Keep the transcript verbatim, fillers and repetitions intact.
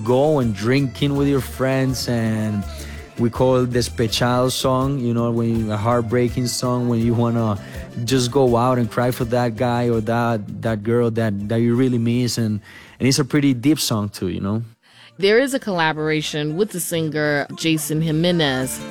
go and drinking with your friends, and we call it Despechado song, you know, when you, a heartbreaking song, when you want to just go out and cry for that guy or that that girl that, that you really miss. And, and it's a pretty deep song too, you know. There is a collaboration with the singer Jason Jimenez.